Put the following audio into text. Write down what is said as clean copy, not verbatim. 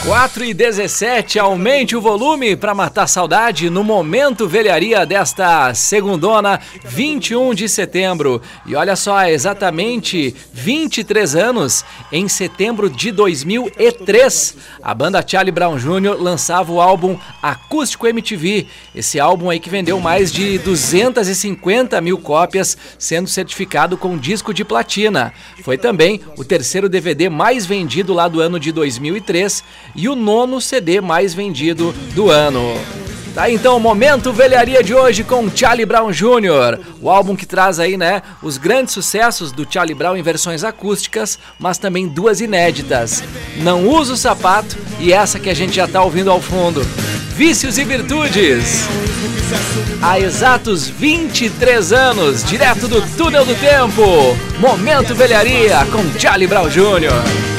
4h17, aumente o volume para matar saudade no Momento Velharia desta segundona, 21 de setembro. E olha só, exatamente 23 anos, em setembro de 2003, a banda Charlie Brown Jr. lançava o álbum Acústico MTV. Esse álbum aí que vendeu mais de 250 mil cópias, sendo certificado com disco de platina. Foi também o terceiro DVD mais vendido lá do ano de 2003 e o 9º CD mais vendido do ano. Tá, então, o Momento Velharia de hoje com Charlie Brown Jr., o álbum que traz aí, né, os grandes sucessos do Charlie Brown em versões acústicas, mas também duas inéditas, Não Uso Sapato e essa que a gente já tá ouvindo ao fundo, Vícios e Virtudes. Há exatos 23 anos, direto do Túnel do Tempo, Momento Velharia com Charlie Brown Jr.